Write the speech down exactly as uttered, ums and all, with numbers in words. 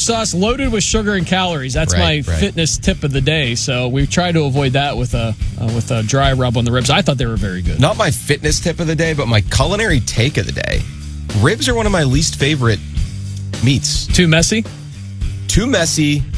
sauce loaded with sugar and calories. That's Right, my right. fitness tip of the day. So we try to avoid that with a uh, with a dry rub on the ribs. I thought they were very good. Not my fitness tip of the day, but my culinary take of the day. Ribs are one of my least favorite meats. Too messy? Too messy.